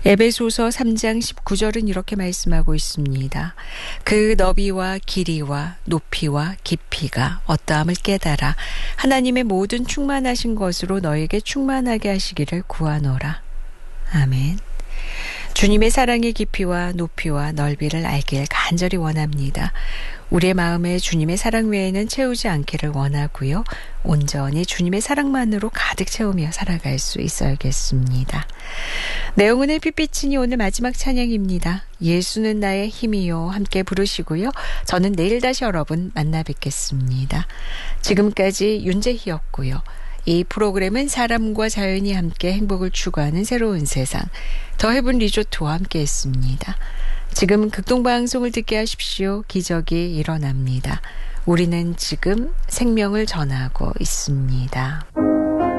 에베소서 3장 19절은 이렇게 말씀하고 있습니다. 그 너비와 길이와 높이와 깊이가 어떠함을 깨달아 하나님의 모든 충만하신 것으로 너에게 충만하게 하시기를 구하노라. 아멘. 주님의 사랑의 깊이와 높이와 넓이를 알길 간절히 원합니다. 우리의 마음에 주님의 사랑 외에는 채우지 않기를 원하고요. 온전히 주님의 사랑만으로 가득 채우며 살아갈 수 있어야겠습니다. 내 영혼의 빛비치니 오늘 마지막 찬양입니다. 예수는 나의 힘이요. 함께 부르시고요. 저는 내일 다시 여러분 만나 뵙겠습니다. 지금까지 윤재희였고요. 이 프로그램은 사람과 자연이 함께 행복을 추구하는 새로운 세상 더 헤븐 리조트와 함께했습니다. 지금 극동방송을 듣게 하십시오. 기적이 일어납니다. 우리는 지금 생명을 전하고 있습니다.